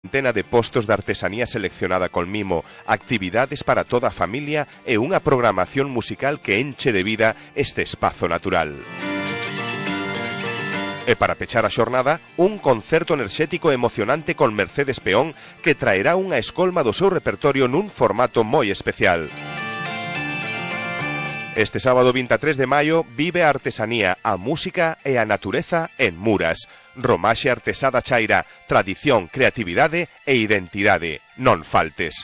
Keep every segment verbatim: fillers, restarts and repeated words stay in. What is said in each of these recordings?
centena de postos de artesanía seleccionada con mimo, actividades para toda a familia e unha programación musical que enche de vida este espazo natural. E para pechar a xornada, un concerto enerxético e emocionante con Mercedes Peón que traerá unha escolma do seu repertorio nun formato moi especial. Este sábado vinte e tres de maio vive a artesanía, a música e a natureza en Muras. Romaxe artesá da Chaira, tradición, creatividade e identidade. Non faltes.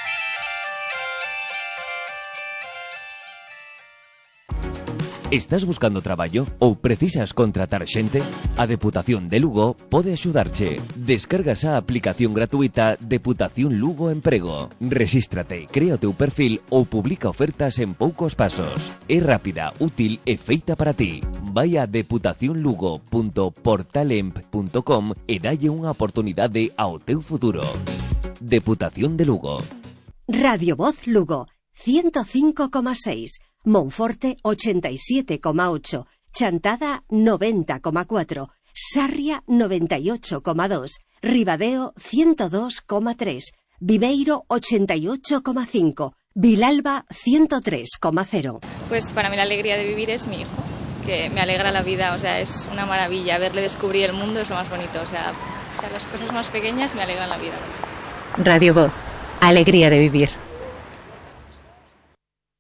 Estás buscando traballo ou precisas contratar xente? A Deputación de Lugo pode axudarche. Descargas a aplicación gratuita Deputación Lugo Emprego. Rexístrate, crea o teu perfil ou publica ofertas en poucos pasos. É rápida, útil e feita para ti. Vai a deputación lugo punto portalemp punto com e dalle unha oportunidade ao teu futuro. Deputación de Lugo. Radio Voz Lugo, ciento cinco coma seis. Monforte ochenta y siete coma ocho, Chantada noventa coma cuatro, Sarria noventa y ocho coma dos, Ribadeo ciento dos coma tres, Viveiro ochenta y ocho coma cinco, Vilalba ciento tres coma cero. Pues para mí la alegría de vivir es mi hijo, que me alegra la vida, o sea, es una maravilla, verle descubrir el mundo es lo más bonito, o sea, o sea las cosas más pequeñas me alegran la vida. Radio Voz, alegría de vivir.